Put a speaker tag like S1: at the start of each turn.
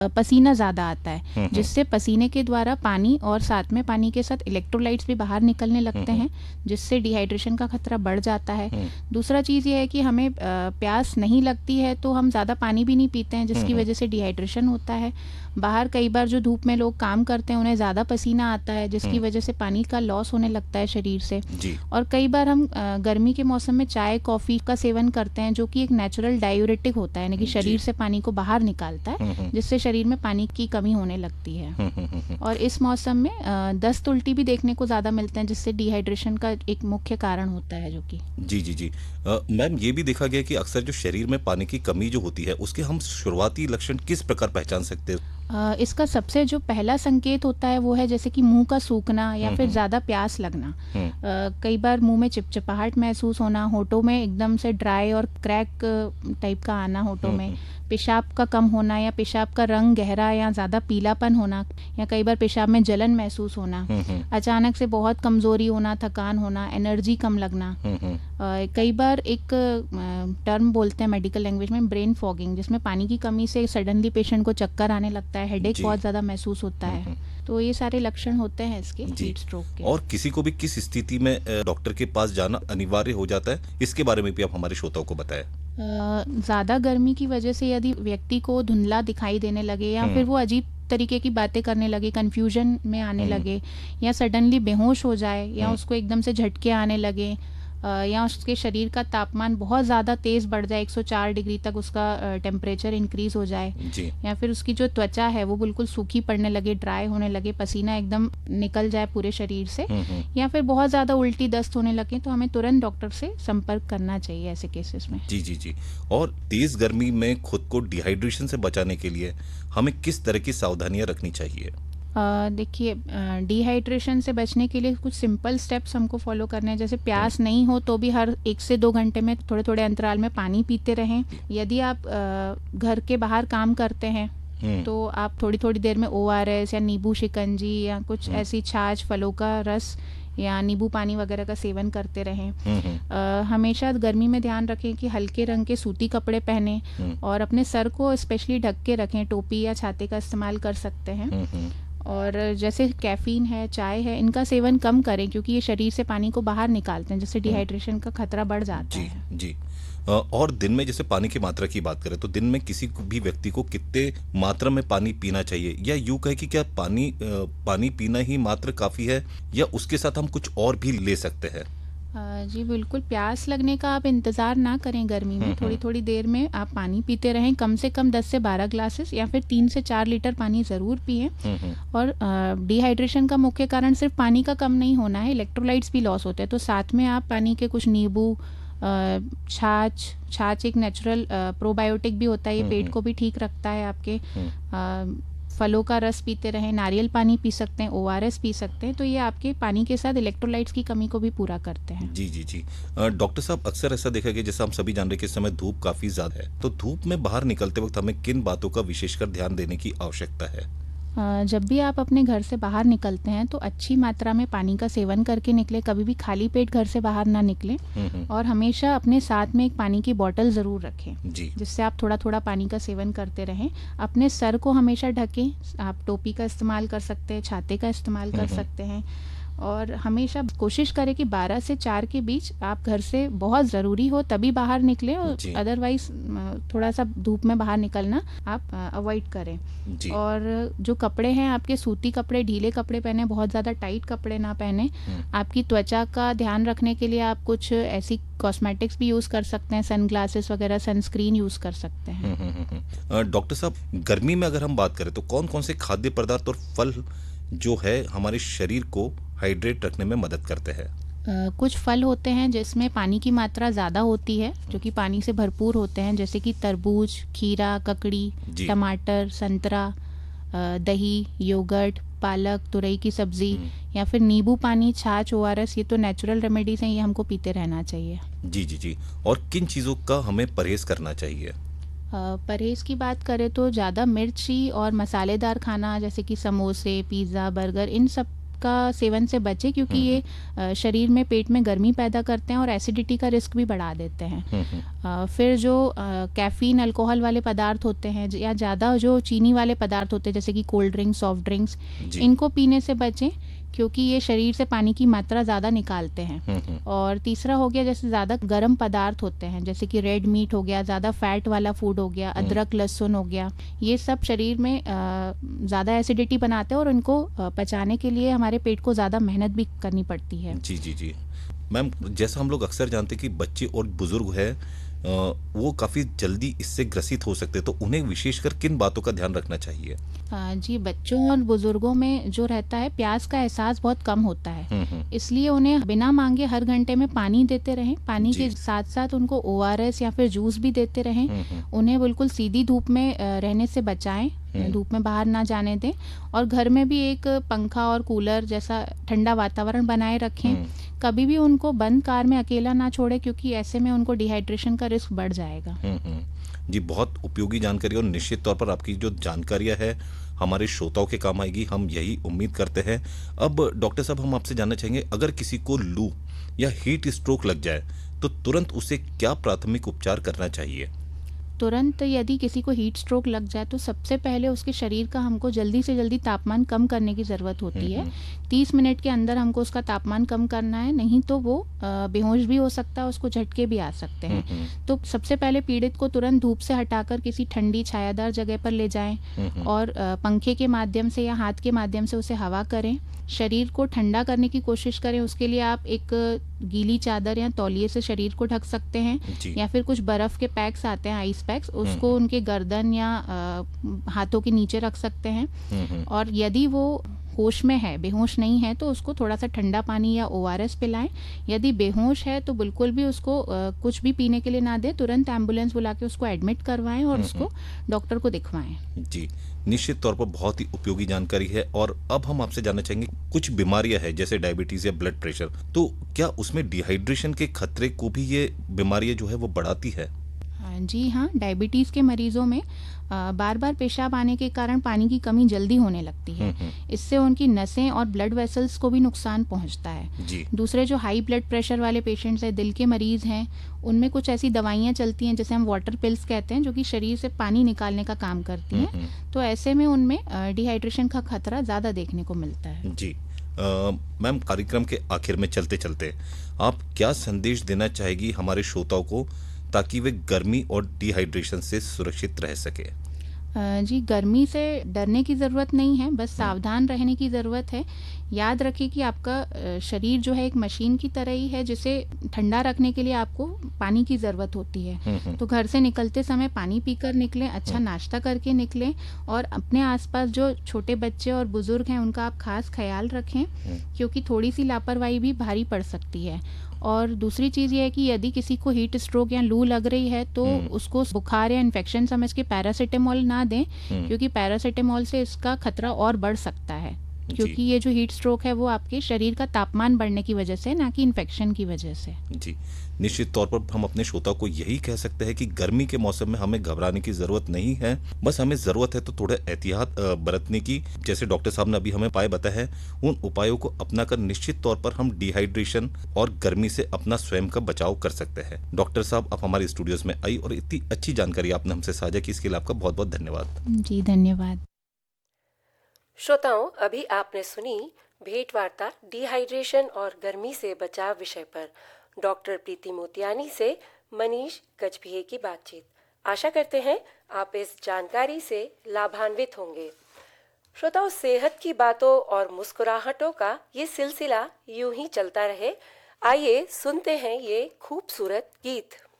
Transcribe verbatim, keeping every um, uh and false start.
S1: पसीना ज़्यादा आता है,
S2: हम्म,
S1: जिससे पसीने के द्वारा पानी और साथ में पानी के साथ इलेक्ट्रोलाइट्स भी बाहर निकलने लगते हैं, जिससे डिहाइड्रेशन का खतरा बढ़ जाता है।
S2: हम्म,
S1: दूसरा चीज़ ये है कि हमें अ, प्यास नहीं लगती है तो हम ज़्यादा पानी भी नहीं पीते हैं, जिसकी
S2: हम्म,
S1: वजह से डिहाइड्रेशन होता है। बाहर कई बार जो धूप में लोग काम करते हैं उन्हें ज़्यादा पसीना आता है, जिसकी
S2: हम्म,
S1: वजह से पानी का लॉस होने लगता है शरीर से।
S2: जी
S1: और कई बार हम अ, गर्मी के मौसम में चाय कॉफ़ी का सेवन करते हैं, जो कि एक नेचुरल डायूरेटिक होता है, यानी कि
S2: जी
S1: शरीर से पानी को बाहर निकालता है,
S2: हम्म, हम्म,
S1: जिससे शरीर में पानी की कमी होने लगती है।
S2: हम्म, हम्म, हम्म,
S1: और इस मौसम में अ, दस्त उल्टी भी देखने को ज़्यादा मिलते हैं, जिससे डिहाइड्रेशन का एक मुख्य कारण होता है, जो कि
S2: जी जी जी अ, मैम, ये भी देखा गया कि अक्सर जो शरीर में पानी की कमी जो होती है उसके हम शुरुआती लक्षण किस प्रकार पहचान सकते हैं?
S1: अ, इसका सबसे जो पहला संकेत होता है वो है जैसे कि मुंह का सूखना या
S2: हम्म,
S1: फिर
S2: हम्म,
S1: ज़्यादा प्यास लगना।
S2: हम्म,
S1: अ, कई बार मुंह में चिपचिपाहट महसूस होना, होठों में एकदम से ड्राई और क्रैक टाइप का आना होठों
S2: हम्म,
S1: में,
S2: हम्म,
S1: पेशाब का कम होना या पेशाब का रंग गहरा या ज़्यादा पीलापन होना, या कई बार पेशाब में जलन महसूस होना,
S2: हम्म, हम्म,
S1: अचानक से बहुत कमज़ोरी होना, थकान होना, एनर्जी कम लगना।
S2: हम्म, हम्म,
S1: अ, कई बार एक टर्म बोलते हैं मेडिकल लैंग्वेज में ब्रेन फॉगिंग, जिसमें पानी की कमी से सडनली पेशेंट को चक्कर आने लगता है, हेडेक
S2: जी
S1: बहुत ज़्यादा महसूस होता
S2: हम्म,
S1: है।
S2: हम्म,
S1: तो ये सारे लक्षण होते हैं इसके
S2: जी।
S1: हीट स्ट्रोक के।
S2: और किसी को भी किस स्थिति में अ, डॉक्टर के पास जाना अनिवार्य हो जाता है, इसके बारे में भी आप हमारे श्रोताओं को बताएं।
S1: अ, ज़्यादा गर्मी की वजह से यदि व्यक्ति को धुंधला दिखाई देने लगे या
S2: हम्म,
S1: फिर वो अजीब तरीके की बातें करने लगे, कन्फ्यूजन में आने
S2: हम्म,
S1: लगे, या सडनली बेहोश हो जाए, या
S2: हम्म,
S1: उसको एकदम से झटके आने लगे, अ, या उसके शरीर का तापमान बहुत ज़्यादा तेज़ बढ़ जाए, एक सौ चार डिग्री तक उसका टेम्परेचर इंक्रीज़ हो जाए,
S2: जी
S1: या फिर उसकी जो त्वचा है वो बिल्कुल सूखी पड़ने लगे, ड्राई होने लगे, पसीना एकदम निकल जाए पूरे शरीर से,
S2: हम्म, हम्म,
S1: या फिर बहुत ज़्यादा उल्टी दस्त होने लगे, तो हमें तुरंत डॉक्टर से संपर्क करना चाहिए ऐसे केसेस में।
S2: जी जी जी और तेज गर्मी में खुद को डिहाइड्रेशन से बचाने के लिए हमें किस तरह की सावधानियां रखनी चाहिए?
S1: अ, देखिए, डिहाइड्रेशन से बचने के लिए कुछ सिंपल स्टेप्स हमको फॉलो करने हैं। जैसे
S2: हम्म,
S1: प्यास नहीं हो तो भी हर एक से दो घंटे में थोड़े थोड़े अंतराल में पानी पीते रहें। यदि आप अ, घर के बाहर काम करते हैं
S2: हम्म,
S1: तो आप थोड़ी थोड़ी देर में ओ आर एस या नींबू शिकंजी या कुछ
S2: हम्म,
S1: ऐसी छाछ, फलों का रस या नींबू पानी वगैरह का सेवन करते रहें।
S2: हम्म, हम्म,
S1: अ, हमेशा गर्मी में ध्यान रखें कि हल्के रंग के सूती कपड़े पहनें
S2: हम्म,
S1: और अपने सर को स्पेशली ढक के रखें। टोपी या छाते का इस्तेमाल कर सकते हैं।
S2: हम्म, हम्म,
S1: और जैसे कैफ़ीन है, चाय है, इनका सेवन कम करें, क्योंकि ये शरीर से पानी को बाहर निकालते हैं, जिससे
S2: हम्म,
S1: डिहाइड्रेशन का खतरा बढ़ जाता
S2: जी
S1: है।
S2: जी अ, और दिन में जैसे पानी की मात्रा की बात करें तो दिन में किसी को भी व्यक्ति को कितने मात्रा में पानी पीना चाहिए, या यूं कहे कि क्या पानी अ, पानी पीना ही मात्र काफी है, या उसके साथ हम कुछ और भी ले सकते हैं?
S1: अ, जी बिल्कुल, प्यास लगने का आप इंतज़ार ना करें गर्मी में,
S2: हम्म,
S1: थोड़ी
S2: हम्म,
S1: थोड़ी देर में आप पानी पीते रहें, कम से कम दस से बारह ग्लासेस या फिर तीन से चार लीटर पानी ज़रूर पिएँ।
S2: हम्म, हम्म,
S1: और अ, डिहाइड्रेशन का मुख्य कारण सिर्फ पानी का कम नहीं होना है, इलेक्ट्रोलाइट्स भी लॉस होते हैं, तो साथ में आप पानी के कुछ नींबू, अ, छाछ छाछ एक नेचुरल अ, प्रोबायोटिक भी होता है, ये
S2: हम्म,
S1: पेट
S2: हम्म,
S1: को भी ठीक रखता है आपके।
S2: हम्म,
S1: अ, फलों का रस पीते रहें, नारियल पानी पी सकते हैं, ओ आर एस पी सकते हैं, तो ये आपके पानी के साथ इलेक्ट्रोलाइट्स की कमी को भी पूरा करते हैं।
S2: जी जी जी अ, डॉक्टर साहब, अक्सर ऐसा देखा गया, जैसा हम सभी जान रहे हैं कि इस समय धूप काफी ज्यादा है, तो धूप में बाहर निकलते वक्त हमें किन बातों का विशेषकर ध्यान देने की आवश्यकता है?
S1: अ, जब भी आप अपने घर से बाहर निकलते हैं तो अच्छी मात्रा में पानी का सेवन करके निकलें, कभी भी खाली पेट घर से बाहर ना निकलें,
S2: हम्म, हम्म,
S1: और हमेशा अपने साथ में एक पानी की बोतल ज़रूर रखें,
S2: जी
S1: जिससे आप थोड़ा थोड़ा पानी का सेवन करते रहें। अपने सर को हमेशा ढकें, आप टोपी का इस्तेमाल कर सकते हैं, छाते का इस्तेमाल
S2: हम्म,
S1: कर
S2: हम्म,
S1: सकते हैं, और हमेशा कोशिश करें कि बारह से चार के बीच आप घर से बहुत ज़रूरी हो तभी बाहर निकलें, और
S2: जी
S1: अदरवाइज़ थोड़ा सा धूप में बाहर निकलना आप अवॉइड करें।
S2: जी
S1: और जो कपड़े हैं आपके, सूती कपड़े, ढीले कपड़े पहने, बहुत ज़्यादा टाइट कपड़े ना पहने।
S2: हम्म,
S1: आपकी त्वचा का ध्यान रखने के लिए आप कुछ ऐसी कॉस्मेटिक्स भी यूज़ कर सकते हैं, सन ग्लासेस वगैरह, सनस्क्रीन यूज़ कर सकते हैं।
S2: हम्म, हम्म, हम्म, हम्म। अ, डॉक्टर साहब, गर्मी में अगर हम बात करें तो कौन कौन से खाद्य पदार्थ और फल जो है हमारे शरीर को हाइड्रेट रखने में मदद करते हैं?
S1: अ, कुछ फल होते हैं जिसमें पानी की मात्रा ज़्यादा होती है, जो कि पानी से भरपूर होते हैं, जैसे कि तरबूज, खीरा, ककड़ी,
S2: जी
S1: टमाटर, संतरा, अ, दही, योगर्ट, पालक, तुरई की सब्ज़ी,
S2: हम्म,
S1: या फिर नींबू पानी, छाछ, ओ आर एस, ये तो नेचुरल रेमेडीज़ हैं, ये हमको पीते रहना चाहिए।
S2: जी जी जी और किन चीज़ों का हमें परहेज करना चाहिए?
S1: अ, परहेज़ की बात करें तो ज़्यादा मिर्ची और मसालेदार खाना, जैसे कि समोसे, पिज़्ज़ा, बर्गर, इन सब का सेवन से बचे, क्योंकि ये अ, शरीर में पेट में गर्मी पैदा करते हैं और एसिडिटी का रिस्क भी बढ़ा देते हैं। अ, फिर जो कैफ़ीन अल्कोहल वाले पदार्थ होते हैं ज- या ज़्यादा जो चीनी वाले पदार्थ होते हैं जैसे कि कोल्ड ड्रिंक्स, सॉफ्ट ड्रिंक्स,
S2: जी।
S1: इनको पीने से बचें, क्योंकि ये शरीर से पानी की मात्रा ज़्यादा निकालते हैं।
S2: हम्म, हम्म,
S1: और तीसरा हो गया जैसे ज़्यादा गर्म पदार्थ होते हैं जैसे कि रेड मीट हो गया, ज़्यादा फैट वाला फूड हो गया,
S2: हम्म।
S1: अदरक लहसुन हो गया, ये सब शरीर में अ, ज़्यादा एसिडिटी बनाते हैं और इनको अ, पचाने के लिए हमारे पेट को ज़्यादा मेहनत भी करनी पड़ती है।
S2: जी जी जी। मैम, जैसा हम लोग अक्सर जानते हैं कि बच्चे और बुजुर्ग है अ, वो काफ़ी जल्दी इससे ग्रसित हो सकते हैं, तो उन्हें विशेषकर किन बातों का ध्यान रखना चाहिए?
S1: अ, जी, बच्चों और बुजुर्गों में जो रहता है, प्यास का एहसास बहुत कम होता है,
S2: हम्म, हम्म।
S1: इसलिए उन्हें बिना मांगे हर घंटे में पानी देते रहें। पानी
S2: जी।
S1: के साथ साथ उनको ओ आर एस या फिर जूस भी देते रहें।
S2: हम्म, हम्म,
S1: उन्हें बिल्कुल सीधी धूप में अ, रहने से बचाएं,
S2: हम्म।
S1: धूप में बाहर ना जाने दें, और घर में भी एक पंखा और कूलर जैसा ठंडा वातावरण बनाए रखें।
S2: हम्म।
S1: कभी भी उनको बंद कार में अकेला ना छोड़ें, क्योंकि ऐसे में उनको डिहाइड्रेशन का रिस्क बढ़ जाएगा।
S2: हम्म, हम्म। जी, बहुत उपयोगी जानकारी, और निश्चित तौर पर आपकी जो जानकारियां है हमारे श्रोताओं के काम आएगी, हम यही उम्मीद करते हैं। अब डॉक्टर साहब, हम आपसे जानना चाहेंगे, अगर किसी को लू या हीट स्ट्रोक लग जाए तो तुरंत उसे क्या प्राथमिक उपचार करना चाहिए?
S1: तुरंत यदि किसी को हीट स्ट्रोक लग जाए तो सबसे पहले उसके शरीर का हमको जल्दी से जल्दी तापमान कम करने की ज़रूरत होती है।
S2: हम्म,
S1: तीस मिनट के अंदर हमको उसका तापमान कम करना है, नहीं तो वो अ, बेहोश भी हो सकता है, उसको झटके भी आ सकते
S2: हम्म,
S1: हैं।
S2: हम्म,
S1: तो सबसे पहले पीड़ित को तुरंत धूप से हटाकर किसी ठंडी छायादार जगह पर ले जाएं,
S2: हम्म,
S1: और अ, पंखे के माध्यम से या हाथ के माध्यम से उसे हवा करें। शरीर को ठंडा करने की कोशिश करें, उसके लिए आप एक गीली चादर या तौलिए से शरीर को ढक सकते हैं,
S2: जी।
S1: या फिर कुछ बर्फ़ के पैक्स आते हैं, आइस पैक्स, उसको
S2: हम्म,
S1: उनके गर्दन या अ, हाथों के नीचे रख सकते हैं।
S2: हम्म, हम्म,
S1: और यदि वो होश में है, बेहोश नहीं है, तो उसको थोड़ा सा ठंडा पानी या ओ आर एस पिलाएं। यदि बेहोश है तो बिल्कुल भी उसको अ, कुछ भी पीने के लिए ना दें, तुरंत एम्बुलेंस बुला के उसको एडमिट करवाएं और
S2: हम्म,
S1: उसको डॉक्टर को दिखवाएं।
S2: जी, निश्चित तौर पर बहुत ही उपयोगी जानकारी है। और अब हम आपसे जानना चाहेंगे, कुछ बीमारियां हैं जैसे डायबिटीज या ब्लड प्रेशर, तो क्या उसमें डिहाइड्रेशन के खतरे को भी ये बीमारियां जो है वो बढ़ाती है?
S1: हाँ, जी हाँ, डायबिटीज़ के मरीज़ों में अ, बार बार पेशाब आने के कारण पानी की कमी जल्दी होने लगती है।
S2: हम्म, हम्म,
S1: इससे उनकी नसें और ब्लड वेसल्स को भी नुकसान पहुंचता है।
S2: जी।
S1: दूसरे जो हाई ब्लड प्रेशर वाले पेशेंट्स हैं, दिल के मरीज़ हैं, उनमें कुछ ऐसी दवाइयाँ चलती हैं जिसे हम वाटर पिल्स कहते हैं, जो कि शरीर से पानी निकालने का काम करती
S2: हम्म,
S1: हैं।
S2: हम्म,
S1: तो ऐसे में उनमें डिहाइड्रेशन का खतरा ज़्यादा देखने को मिलता है।
S2: जी। अ, मैम, कार्यक्रम के आखिर में चलते चलते आप क्या संदेश देना चाहेगी हमारे श्रोताओं को, ताकि वे गर्मी और डिहाइड्रेशन से सुरक्षित रह सके?
S1: अ, जी, गर्मी से डरने की ज़रूरत नहीं है, बस
S2: हम्म,
S1: सावधान रहने की ज़रूरत है। याद रखिए कि आपका अ, शरीर जो है एक मशीन की तरह ही है, जिसे ठंडा रखने के लिए आपको पानी की ज़रूरत होती है।
S2: हम्म, हम्म,
S1: तो घर से निकलते समय पानी पीकर निकलें, अच्छा
S2: हम्म,
S1: नाश्ता करके निकलें, और अपने आसपास जो छोटे बच्चे और बुज़ुर्ग हैं उनका आप खास ख्याल रखें,
S2: हम्म,
S1: क्योंकि थोड़ी सी लापरवाही भी भारी पड़ सकती है। और दूसरी चीज़ ये है कि यदि किसी को हीट स्ट्रोक या लू लग रही है तो
S2: हम्म,
S1: उसको बुखार या इन्फेक्शन समझ के पैरासीटामोल ना दें,
S2: हम्म,
S1: क्योंकि पैरासीटामोल से इसका खतरा और बढ़ सकता है,
S2: जी
S1: क्योंकि ये जो हीट स्ट्रोक है वो आपके शरीर का तापमान बढ़ने की वजह से, ना कि इन्फेक्शन की वजह से।
S2: जी। निश्चित तौर पर हम अपने श्रोताओं को यही कह सकते हैं कि गर्मी के मौसम में हमें घबराने की जरूरत नहीं है, बस हमें जरूरत है तो थोड़ा एहतियात अ, बरतने की। जैसे डॉक्टर साहब ने अभी हमें उपाय बताए हैं, उन उपायों को अपनाकर निश्चित तौर पर हम डिहाइड्रेशन और गर्मी से अपना स्वयं का बचाव कर सकते हैं। डॉक्टर साहब, आप हमारे स्टूडियोज में आई और इतनी अच्छी जानकारी आपने हमसे साझा की, इसके लिए आपका बहुत बहुत धन्यवाद।
S1: जी, धन्यवाद।
S3: श्रोताओं, अभी आपने सुनी भेंट वार्ता डिहाइड्रेशन और गर्मी से बचाव विषय पर डॉक्टर प्रीति मोतियानी से मनीष गजभिये की बातचीत। आशा करते हैं आप इस जानकारी से लाभान्वित होंगे। श्रोताओं, सेहत की बातों और मुस्कुराहटों का ये सिलसिला यूं ही चलता रहे। आइए सुनते हैं ये खूबसूरत गीत।